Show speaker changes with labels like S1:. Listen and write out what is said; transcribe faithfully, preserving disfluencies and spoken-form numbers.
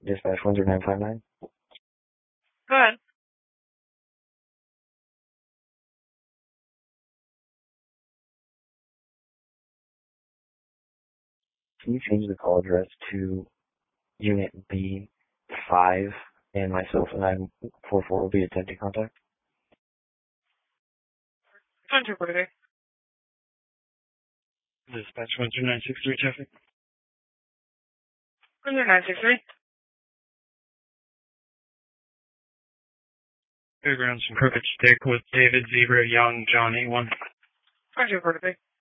S1: Dispatch one zero nine five nine.
S2: Go ahead.
S1: Can you change the call address to Unit B five, and myself and nine four four will be attempting contact?
S2: one two four three.
S3: Dispatch one zero nine six three traffic.
S2: one zero nine six three.
S3: Fairgrounds from Crooked Stick with David Zebra Young John eight one.
S2: one two four three.